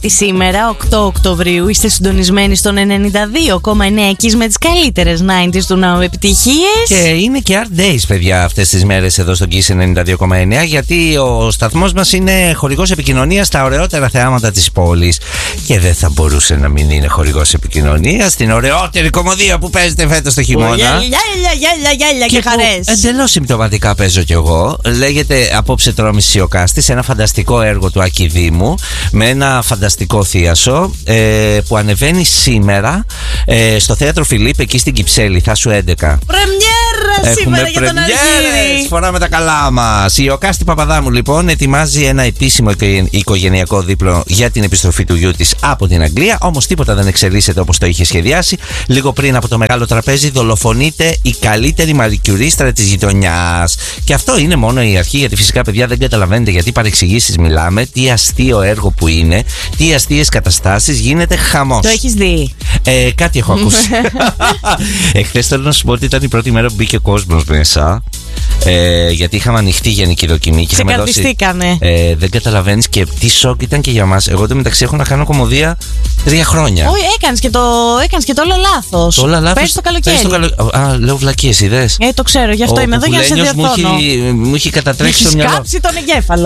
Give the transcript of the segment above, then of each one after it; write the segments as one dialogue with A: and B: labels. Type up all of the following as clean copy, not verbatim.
A: Σήμερα, 8 Οκτωβρίου, είστε συντονισμένοι στον 92,9 εκεί με τις καλύτερες 90s του ναού επιτυχίες.
B: Και είναι και Art Days, παιδιά, αυτές τις μέρες εδώ στον Kiss 92,9, γιατί ο σταθμός μας είναι χορηγός επικοινωνίας στα ωραιότερα θεάματα της πόλης. Και δεν θα μπορούσε να μην είναι χορηγός επικοινωνίας στην ωραιότερη κομμωδία που παίζετε φέτος το χειμώνα.
A: Γέλια και χαρές.
B: Εντελώς συμπτωματικά παίζω κι εγώ. Λέγεται Απόψε Τρώμηση ο Κάστης, ένα φανταστικό έργο του Άκη Δήμου με ένα φανταστικό θίασο που ανεβαίνει σήμερα στο Θέατρο Φιλίπ εκεί στην Κυψέλη. Θα σου 11.
A: Πρεμιέρα σήμερα για τον Αργύρη.
B: Φοράμε τα καλά μας. Η Οκάστη Παπαδάμου λοιπόν ετοιμάζει ένα επίσημο οικογενειακό δίπλο για την επιστροφή του γιού της από την Αγγλία. Όμως τίποτα δεν εξελίσσεται όπως το είχε σχεδιάσει. Λίγο πριν από το μεγάλο τραπέζι δολοφονείται η καλύτερη μαρικιουρίστρα της γειτονιάς. Και αυτό είναι μόνο η αρχή, γιατί φυσικά, παιδιά, δεν καταλαβαίνετε γιατί παρεξηγήσεις μιλάμε. Τι αστείο έργο που είναι, τι αστείες καταστάσεις, γίνεται χαμός.
A: Το έχεις δει?
B: Κάτι έχω ακούσει. Εχθές θέλω να σου πω ότι ήταν η πρώτη μέρα που μπήκε ο κόσμος μέσα. Γιατί είχαμε ανοιχτή γενική δοκιμή και είχαμε δώσει. Δεν καταλαβαίνεις και τι σοκ ήταν και για μας. Εγώ μεταξύ έχω να κάνω κομμωδία 3 χρόνια.
A: Όχι, έκανες και το όλο λάθος.
B: Το όλο λάθος.
A: Πες το καλοκαίρι.
B: Λέω βλακίες, είδες.
A: Το ξέρω, γι' αυτό είμαι εδώ για να σε διορθώνω.
B: Μου έχει κατατρέξει το μυαλό.
A: Κάψει τον εγκέφαλο.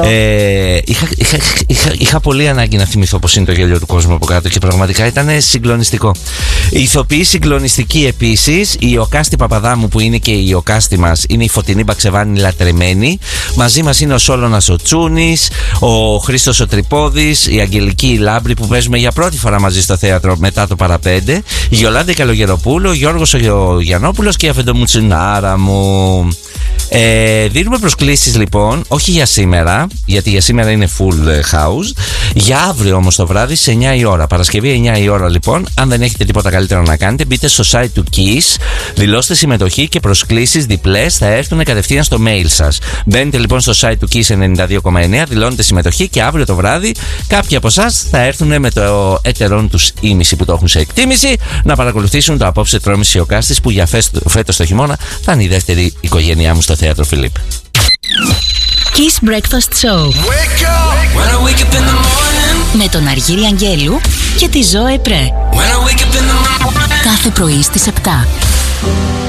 B: Είχα πολύ ανάγκη να θυμηθώ πως είναι το γέλιο του κόσμου από κάτω και πραγματικά ήταν συγκλονιστικό. Η ηθοποιή συγκλονιστική επίσης, η Οκάστη Παπαδάμου που είναι και η Οκάστη μας, είναι η Φωτεινή Μπαξεβάνη λατρεμένη. Μαζί μας είναι ο Σόλωνας ο Τσούνης, ο Χρήστος ο Τρυπόδης, η Αγγελική Λάμπρη που παίζουμε για πρώτη φορά μαζί στο θέατρο μετά το παραπέντε, η Γιολάντα Καλογεροπούλου, ο Γιώργος ο Γιαννόπουλος και η Αφεντομουτσινάρα μου. Δίνουμε προσκλήσεις λοιπόν, όχι για σήμερα, γιατί για σήμερα είναι full house. Για αύριο όμως το βράδυ σε 9 η ώρα, Παρασκευή 9 η ώρα λοιπόν. Αν δεν έχετε τίποτα καλύτερο να κάνετε, μπείτε στο site του Kiss, δηλώστε συμμετοχή και προσκλήσεις διπλές θα έρθουν κατευθείαν στο mail σας. Μπαίνετε λοιπόν στο site του Kiss 92,9, δηλώνετε συμμετοχή και αύριο το βράδυ κάποιοι από εσάς θα έρθουν με το έτερον τους ήμιση που το έχουν σε εκτίμηση να παρακολουθήσουν το Απόψε Τρώμηση ο Κάστης που για φέτος το χειμώνα θα είναι η δεύτερη οικογένειά μου στο Θέατρο Φιλίπ.
C: Kiss Breakfast Show. Με τον Αργύρη Αγγέλου και τη Ζωέ Πρέ. Κάθε πρωί στις 7.